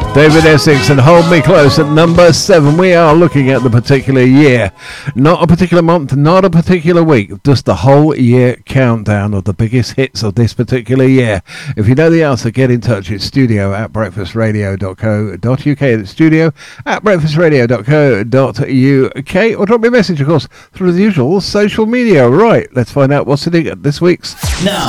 David Essex and Hold Me Close at number 7. We are looking at the particular year, not a particular month, not a particular week, just the whole year countdown of the biggest hits of this particular year. If you know the answer, get in touch. It's studio@breakfastradio.co.uk. It's studio@breakfastradio.co.uk, or drop me a message, of course, through the usual social media. Right, let's find out what's in it this week's. Now,